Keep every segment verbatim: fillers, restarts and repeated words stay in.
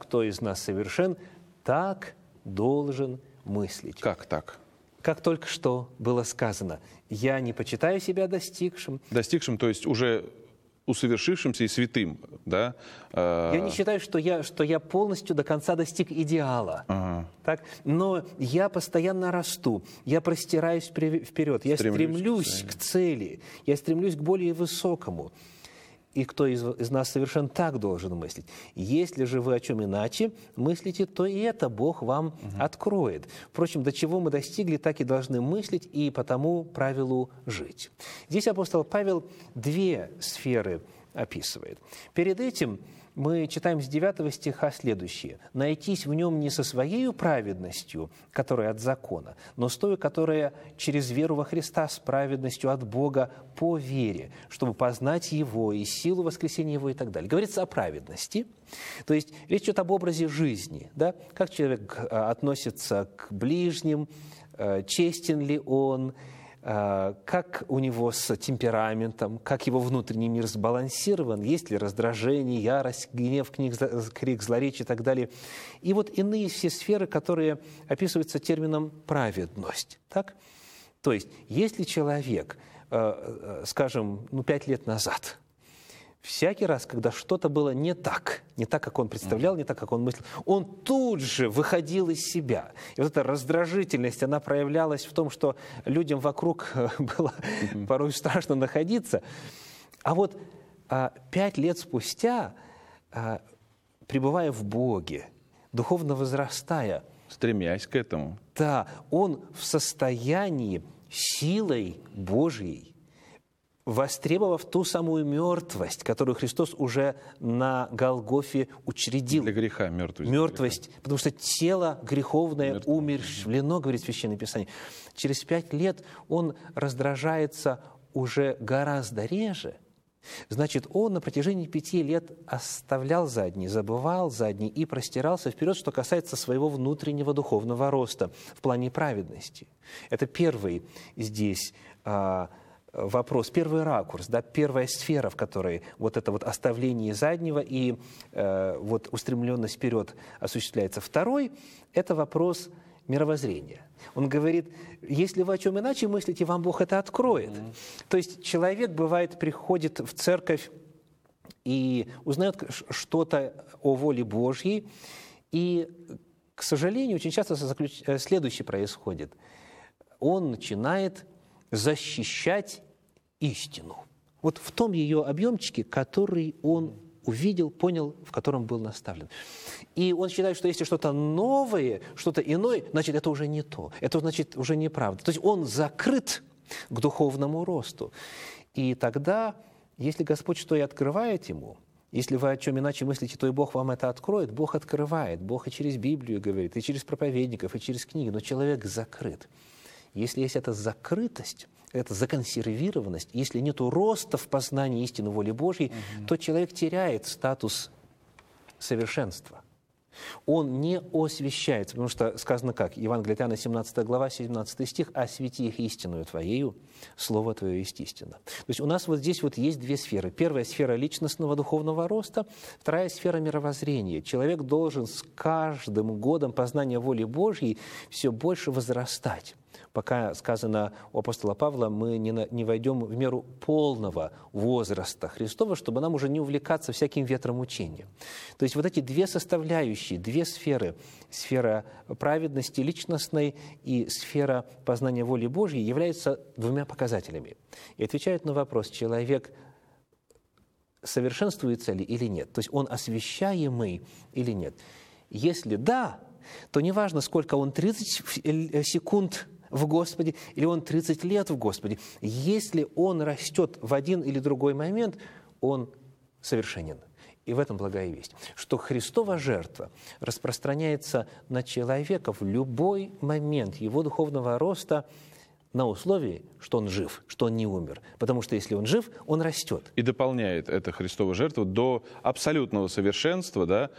кто из нас совершен, так должен мыслить. Как так? Как только что было сказано, я не почитаю себя достигшим. Достигшим, то есть уже усовершившимся и святым, да? Я не считаю, что я, что я полностью до конца достиг идеала. Ага. Так? Но я постоянно расту, я простираюсь вперед, я Стремлюсь стремлюсь к цели. к цели, я стремлюсь к более высокому. И кто из, из нас совершенно так должен мыслить. Если же вы о чем иначе мыслите, то и это Бог вам угу. откроет. Впрочем, до чего мы достигли, так и должны мыслить и по тому правилу жить. Здесь апостол Павел две сферы описывает. Перед этим мы читаем с девятого стиха следующее. «Найтись в нем не со своей праведностью, которая от закона, но с той, которая через веру во Христа, с праведностью от Бога по вере, чтобы познать Его и силу воскресения Его» и так далее. Говорится о праведности. То есть речь идет об образе жизни. Да? Как человек относится к ближним, честен ли он, как у него с темпераментом, как его внутренний мир сбалансирован, есть ли раздражение, ярость, гнев, крик, злоречие и так далее. И вот иные все сферы, которые описываются термином «праведность». Так? То есть, если человек, скажем, ну, пять лет назад, всякий раз, когда что-то было не так, не так, как он представлял, не так, как он мыслил, он тут же выходил из себя. И вот эта раздражительность, она проявлялась в том, что людям вокруг было порой страшно находиться. А вот а, пять лет спустя, а, пребывая в Боге, духовно возрастая, стремясь к этому, да, он в состоянии силой Божьей, востребовав ту самую мертвость, которую Христос уже на Голгофе учредил. Для греха мертвость. Мертвость, потому что тело греховное Мертвое. умерщвлено, говорит Священное Писание. Через пять лет он раздражается уже гораздо реже. Значит, он на протяжении пяти лет оставлял задний, забывал задний и простирался вперед, что касается своего внутреннего духовного роста в плане праведности. Это первый здесь а, вопрос, первый ракурс, да, первая сфера, в которой вот это вот оставление заднего и э, вот устремленность вперед осуществляется. Второй – это вопрос мировоззрения. Он говорит, если вы о чем иначе мыслите, вам Бог это откроет. Mm-hmm. То есть человек, бывает, приходит в церковь и узнает что-то о воле Божьей, и, к сожалению, очень часто следующее происходит. Он начинает защищать истину. Вот в том ее объемчике, который он увидел, понял, в котором был наставлен. И он считает, что если что-то новое, что-то иное, значит, это уже не то. Это значит уже неправда. То есть он закрыт к духовному росту. И тогда, если Господь что и открывает ему, если вы о чем иначе мыслите, то и Бог вам это откроет. Бог открывает. Бог и через Библию говорит, и через проповедников, и через книги. Но человек закрыт. Если есть эта закрытость, эта законсервированность, если нет роста в познании истины воли Божьей, угу. то человек теряет статус совершенства. Он не освящается, потому что сказано как? Евангелие от Иоанна, семнадцатая глава, семнадцатый стих, «Освети их истинную Твоею, Слово Твое есть истина». То есть у нас вот здесь вот есть две сферы. Первая сфера личностного духовного роста, вторая сфера мировоззрения. Человек должен с каждым годом познания воли Божьей все больше возрастать. Пока, сказано у апостола Павла, мы не, на, не войдем в меру полного возраста Христова, чтобы нам уже не увлекаться всяким ветром учения. То есть вот эти две составляющие, две сферы, сфера праведности личностной и сфера познания воли Божьей, являются двумя показателями. И отвечают на вопрос, человек совершенствуется ли или нет, то есть он освящаемый или нет. Если да, то неважно, сколько он, тридцать секунд в Господе, или он тридцать лет в Господе. Если он растет в один или другой момент, он совершенен. И в этом благая весть, что Христова жертва распространяется на человека в любой момент его духовного роста на условии, что он жив, что он не умер. Потому что если он жив, он растет. И дополняет эта Христова жертва до абсолютного совершенства, да,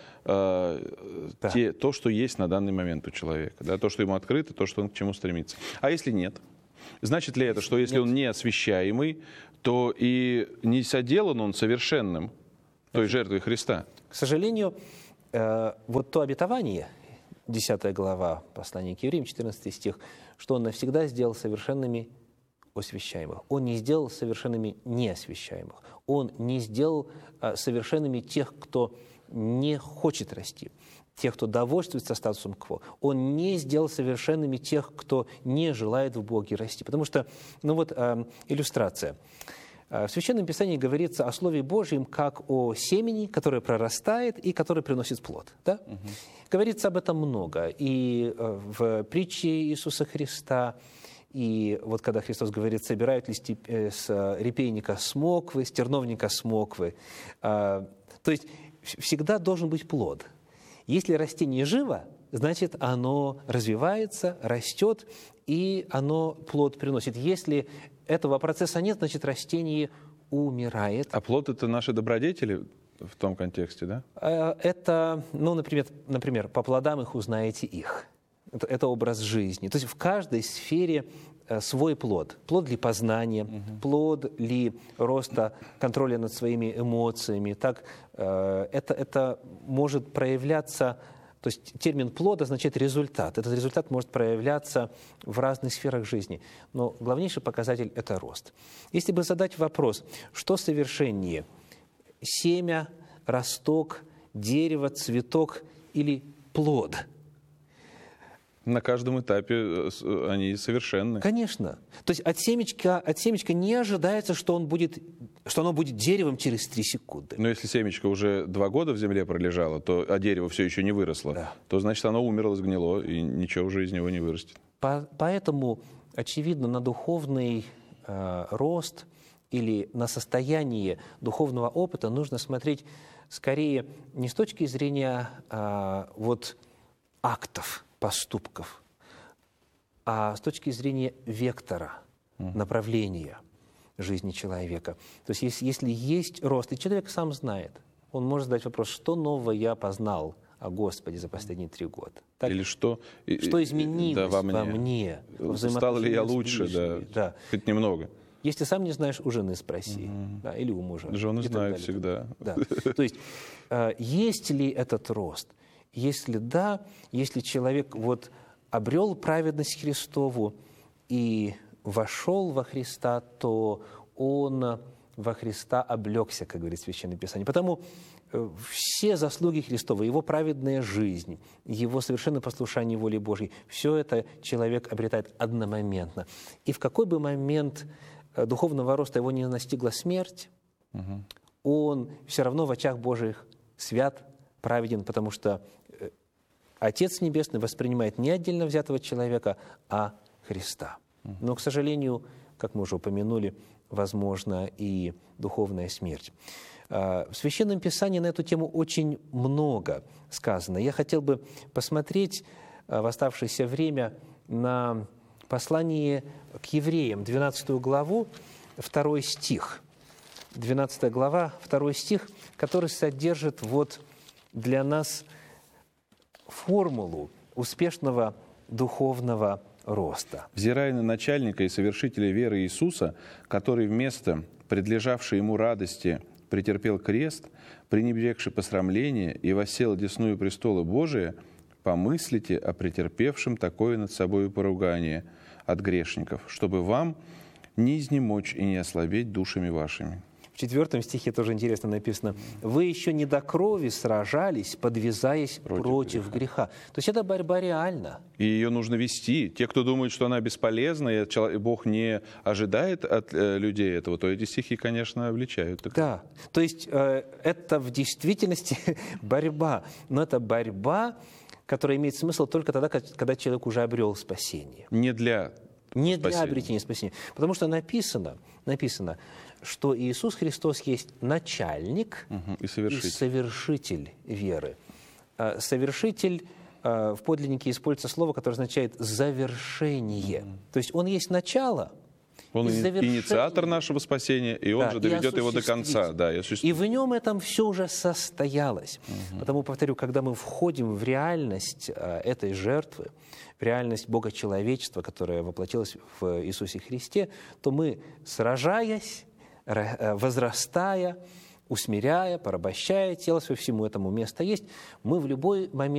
э, да. те, то, что есть на данный момент у человека, да, то, что ему открыто, то, что он к чему стремится. А если нет? Значит ли это, что если нет. он не освящаемый, то и не соделан он совершенным той жертвой Христа? К сожалению, вот то обетование, десятая глава послания к евреям, четырнадцатый стих, что Он навсегда сделал совершенными освящаемых. Он не сделал совершенными неосвящаемых. Он не сделал совершенными тех, кто не хочет расти, тех, кто довольствуется статусом кво. Он не сделал совершенными тех, кто не желает в Боге расти. Потому что, ну вот, э, иллюстрация. В Священном Писании говорится о Слове Божьем как о семени, которое прорастает и которое приносит плод. Да? Угу. Говорится об этом много. И в притче Иисуса Христа, и вот когда Христос говорит, собирают листы с репейника смоквы, с терновника смоквы. То есть всегда должен быть плод. Если растение живо, значит, оно развивается, растет, и оно плод приносит. Если этого процесса нет, значит, растение умирает. А плод – это наши добродетели в том контексте, да? Это, ну, например, например, по плодам их узнаете их. Это, это образ жизни. То есть в каждой сфере свой плод. Плод ли познания, угу. плод ли роста контроля над своими эмоциями. Так, это, это может проявляться... То есть термин «плод» означает результат. Этот результат может проявляться в разных сферах жизни. Но главнейший показатель – это рост. Если бы задать вопрос, что совершеннее – семя, росток, дерево, цветок или плод? На каждом этапе они совершенны. Конечно. То есть от семечка, от семечка не ожидается, что, он будет, что оно будет деревом через три секунды. Но если семечко уже два года в земле пролежало, то, а дерево все еще не выросло, да. то значит оно умерло, сгнило, и ничего уже из него не вырастет. По, поэтому, очевидно, на духовный э, рост или на состояние духовного опыта нужно смотреть скорее не с точки зрения э, вот, актов, поступков, а с точки зрения вектора, mm. направления жизни человека. То есть если, если есть рост, и человек сам знает, он может задать вопрос, что нового я познал о Господе за последние три года. Так? Или что, что изменилось да, во мне? Во мне Стал ли я лучше, да, да. хоть немного. Если сам не знаешь, у жены спроси, mm-hmm. да, или у мужа. Жены знают всегда. Да. То есть есть ли этот рост? Если да, если человек вот обрел праведность Христову и вошел во Христа, то он во Христа облегся, как говорит Священное Писание. Потому все заслуги Христова, его праведная жизнь, его совершенное послушание воле Божьей, все это человек обретает одномоментно. И в какой бы момент духовного роста его не настигла смерть, угу. он все равно в очах Божьих свят, праведен, потому что Отец Небесный воспринимает не отдельно взятого человека, а Христа. Но, к сожалению, как мы уже упомянули, возможна и духовная смерть. В Священном Писании на эту тему очень много сказано. Я хотел бы посмотреть в оставшееся время на послание к евреям, двенадцатую главу, второй стих. двенадцатая глава, второй стих, который содержит вот для нас формулу успешного духовного роста. «Взирая на начальника и совершителя веры Иисуса, который вместо предлежавшей ему радости претерпел крест, пренебрегши посрамление и воссел одесную престола Божия, помыслите о претерпевшем такое над собою поругание от грешников, чтобы вам не изнемочь и не ослабеть душами вашими». В четвертом стихе тоже интересно написано: «Вы еще не до крови сражались, подвязаясь против, против греха». греха». То есть это борьба реальна. И ее нужно вести. Те, кто думает, что она бесполезна, и Бог не ожидает от людей этого, то эти стихи, конечно, обличают. Да, то есть э, это в действительности борьба. Но это борьба, которая имеет смысл только тогда, когда человек уже обрел спасение. Не для Не спасения. для обретения спасения. Потому что написано, написано, что Иисус Христос есть начальник угу, и, совершитель. и совершитель веры. Совершитель в подлиннике используется слово, которое означает «завершение». Угу. То есть Он есть начало. Он инициатор нашего спасения, и Он да, же доведет его до конца. Да, и, и в Нем этом все уже состоялось. Угу. Потому, повторю, когда мы входим в реальность этой жертвы, в реальность Бога человечества, которое воплотилось в Иисусе Христе, то мы, сражаясь, возрастая, усмиряя, порабощая тело свое, всему этому место есть, мы в любой момент